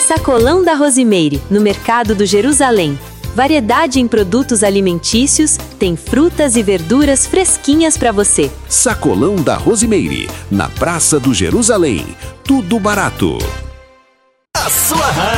Sacolão da Rosimeire, no Mercado do Jerusalém. Variedade em produtos alimentícios, tem frutas e verduras fresquinhas para você. Sacolão da Rosimeire, na Praça do Jerusalém. Tudo barato. A sua rádio.